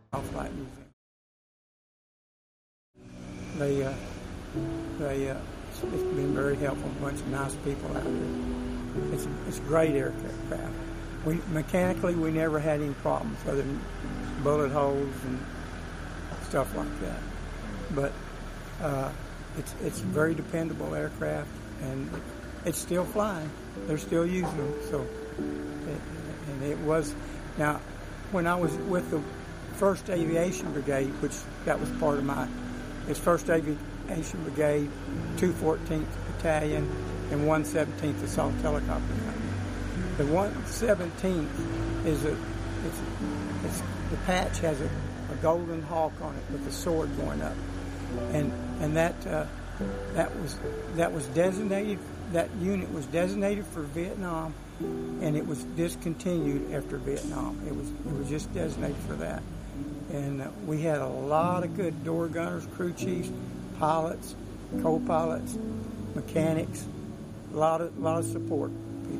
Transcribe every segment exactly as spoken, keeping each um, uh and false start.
Flight Museum. They, uh, they, uh, it's, it's been very helpful. A bunch of nice people out here. It's, it's a great aircraft. We mechanically we never had any problems other than bullet holes and stuff like that. But uh, it's it's a very dependable aircraft, and it, it's still flying. They're still using them. So, it, and it was now when I was with the First Aviation Brigade, which that was part of my it's First Aviation Brigade, two fourteenth Battalion, and one seventeenth Assault Helicopter Company. The one seventeenth is a, it's, it's, the patch has a, a golden hawk on it with a sword going up, and and that uh, that was that was designated. That unit was designated for Vietnam, and it was discontinued after Vietnam. It was it was just designated for that, and uh, we had a lot of good door gunners, crew chiefs, pilots, co-pilots, mechanics, a lot of lot of support.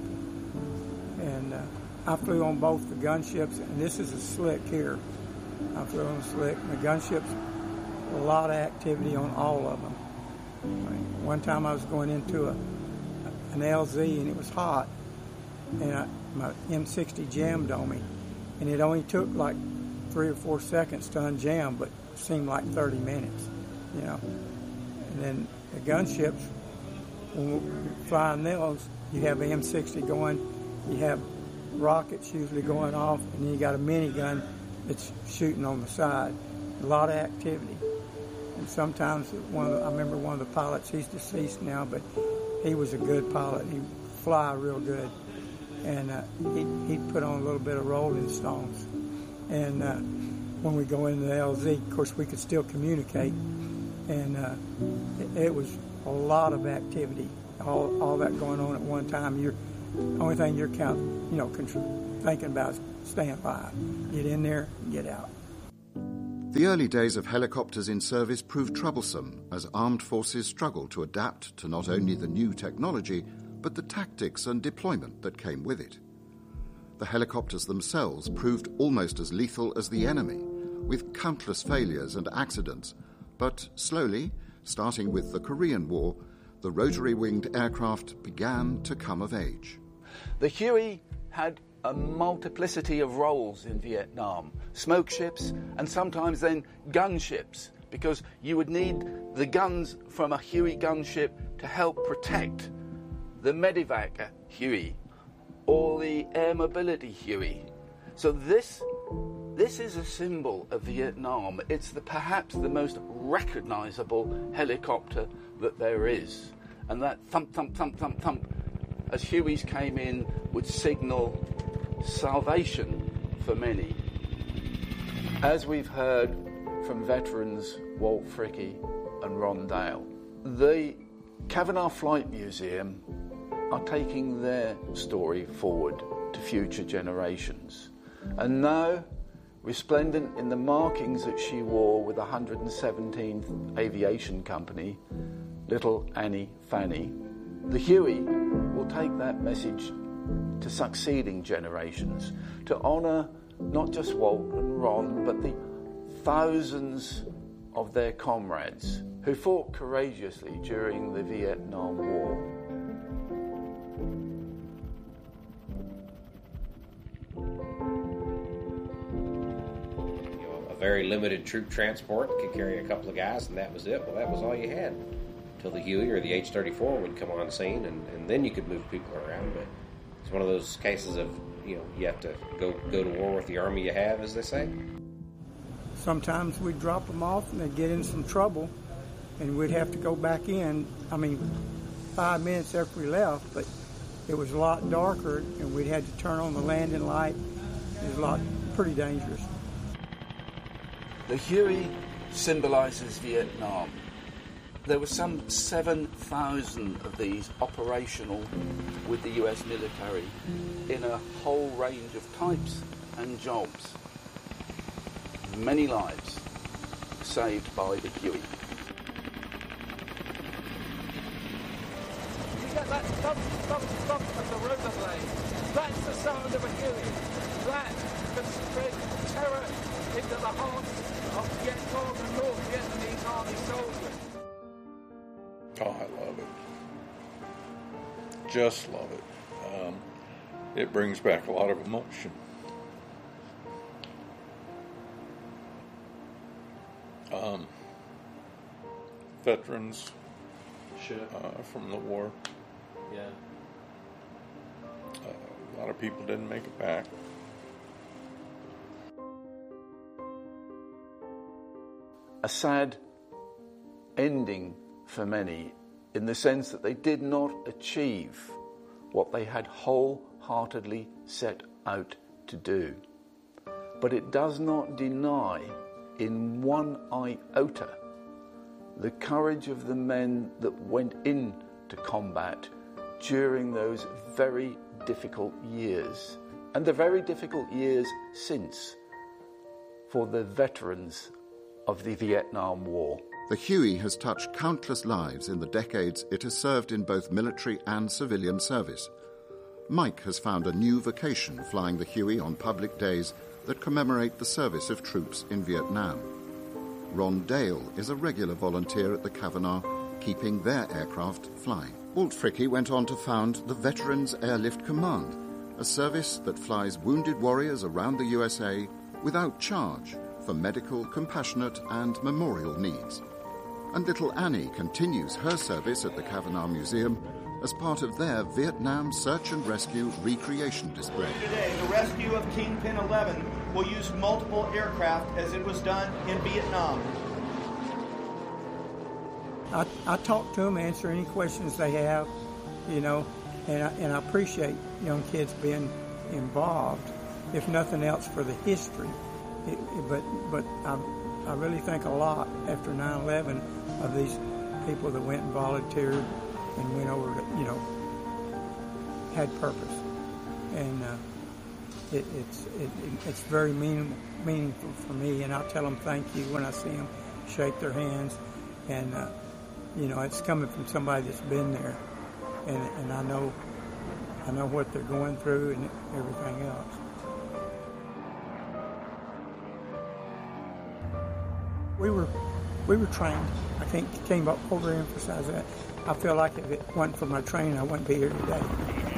And uh, I flew on both the gunships, and this is a slick here. I flew on a slick. And the gunships, a lot of activity on all of them. I mean, one time I was going into a an L Z, and it was hot, and I, my M sixty jammed on me, and it only took like three or four seconds to unjam, but it seemed like thirty minutes, you know. And then the gunships, when we're flying those, you have M sixty going. You have rockets usually going off, and then you got a minigun that's shooting on the side. A lot of activity. And sometimes one of the, I remember one of the pilots, he's deceased now, but he was a good pilot. He'd fly real good. And uh, he, he'd put on a little bit of Rolling Stones. And uh, when we go into the L Z, of course, we could still communicate. And uh, it, it was a lot of activity, all, all that going on at one time. You're The only thing you're count, you know, control, thinking about is staying alive. Get in there, get out. The early days of helicopters in service proved troublesome as armed forces struggled to adapt to not only the new technology, but the tactics and deployment that came with it. The helicopters themselves proved almost as lethal as the enemy, with countless failures and accidents. But slowly, starting with the Korean War, the rotary-winged aircraft began to come of age. The Huey had a multiplicity of roles in Vietnam, smoke ships and sometimes then gunships, because you would need the guns from a Huey gunship to help protect the Medivac Huey or the Air Mobility Huey. So this this is a symbol of Vietnam. It's the, perhaps the most recognizable helicopter that there is. And that thump, thump, thump, thump, thump, as Hueys came in, would signal salvation for many. As we've heard from veterans Walt Fricke and Ron Dale, the Cavanaugh Flight Museum are taking their story forward to future generations. And now, resplendent in the markings that she wore with the one hundred seventeenth Aviation Company, Little Annie Fanny, the Huey will take that message to succeeding generations to honour not just Walt and Ron, but the thousands of their comrades who fought courageously during the Vietnam War. Very limited troop transport could carry a couple of guys, and that was it. Well, that was all you had until the Huey or the H thirty-four would come on scene, and, and then you could move people around. But it's one of those cases of, you know, you have to go go to war with the army you have, as they say. Sometimes we'd drop them off and they'd get in some trouble, and we'd have to go back in. I mean, five minutes after we left, but it was a lot darker, and we'd had to turn on the landing light. It was a lot pretty dangerous. The Huey symbolises Vietnam. There were some seven thousand of these operational with the U S military in a whole range of types and jobs. Many lives saved by the Huey. You get that thump, thump, thump of the rotor blade. That's the sound of a Huey. That can spread terror into the heart of Vietcong and North Vietnamese Army soldiers. Oh, I love it. Just love it. Um, it brings back a lot of emotion. Um, veterans Sure. uh, from the war. Yeah. Uh, a lot of people didn't make it back. A sad ending for many, in the sense that they did not achieve what they had wholeheartedly set out to do. But it does not deny in one iota the courage of the men that went into combat during those very difficult years, and the very difficult years since, for the veterans of the Vietnam War. The Huey has touched countless lives in the decades it has served in both military and civilian service. Mike has found a new vocation flying the Huey on public days that commemorate the service of troops in Vietnam. Ron Dale is a regular volunteer at the Cavanagh, keeping their aircraft flying. Walt Fricke went on to found the Veterans Airlift Command, a service that flies wounded warriors around the U S A without charge for medical, compassionate and memorial needs. And little Annie continues her service at the Cavanagh Museum as part of their Vietnam Search and Rescue recreation display. Today, the rescue of Kingpin eleven will use multiple aircraft as it was done in Vietnam. I, I talk to them, answer any questions they have, you know, and I, and I appreciate young kids being involved, if nothing else for the history. It, it, but but I, I really think a lot after nine eleven of these people that went and volunteered and went over to, you know, had purpose. And uh, it, it's it, it's very meaning, meaningful for me, and I'll tell them thank you when I see them, shake their hands, and uh, you know, it's coming from somebody that's been there, and and I know I know what they're going through and everything else. We were we were trained. I can't can't overemphasize that. I feel like if it wasn't for my training, I wouldn't be here today.